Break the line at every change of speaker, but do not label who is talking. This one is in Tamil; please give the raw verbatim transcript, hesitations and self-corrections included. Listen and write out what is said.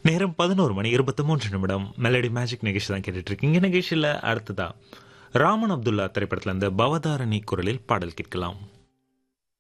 நேரம் பதினோரு மணி இருபத்தி மூன்று நிமிடம் மெலடி மேஜிக் நிகழ்ச்சி தான் கேட்டுட்டு இருக்கீங்க. நிகழ்ச்சியில் அடுத்ததா ராமன் அப்துல்லா திரைப்படத்தில் இருந்து பவதாரணி குரலில் பாடல் கேட்கலாம்.